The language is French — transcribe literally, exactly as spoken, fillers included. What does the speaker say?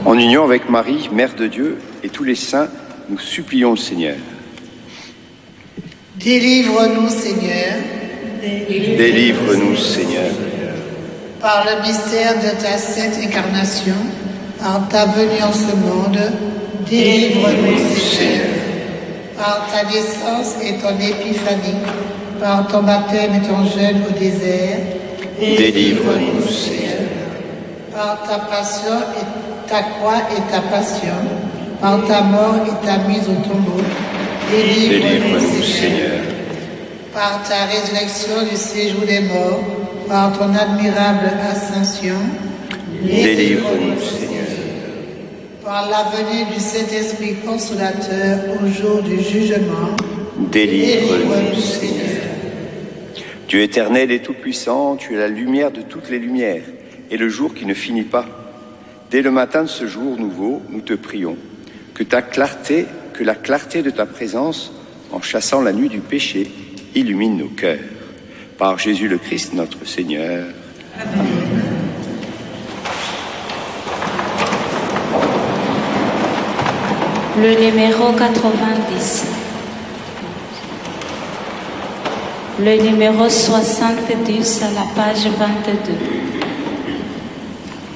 En union avec Marie, Mère de Dieu, et tous les saints, nous supplions le Seigneur. Délivre-nous, Seigneur. Délivre-nous, Seigneur. Par le mystère de ta sainte incarnation, par ta venue en ce monde, délivre-nous, Seigneur. Par ta naissance et ton épiphanie, par ton baptême et ton jeûne au désert, Délivre-nous, Seigneur. Par ta passion et ta croix et ta passion, par ta mort et ta mise au tombeau, Délivre-nous, Seigneur. Par ta résurrection du séjour des morts, par ton admirable ascension, Délivre-nous, Seigneur. Par la venue du Saint-Esprit consolateur au jour du jugement, Délivre-nous, Seigneur. Dieu éternel et tout-puissant, tu es la lumière de toutes les lumières et le jour qui ne finit pas. Dès le matin de ce jour nouveau, nous te prions que ta clarté, que la clarté de ta présence, en chassant la nuit du péché, illumine nos cœurs. Par Jésus le Christ, notre Seigneur. Amen. Le numéro quatre-vingt-dix. Le numéro soixante-dix à la page vingt-deux.